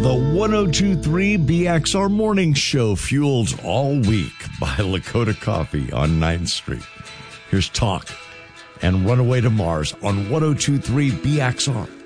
The 1023 BXR Morning Show, fueled all week by Lakota Coffee on 9th Street. Here's Talk and Runaway to Mars on 1023 BXR.